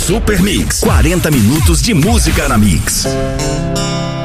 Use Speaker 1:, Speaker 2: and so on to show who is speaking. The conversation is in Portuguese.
Speaker 1: Super Mix, 40 minutos de música na Mix.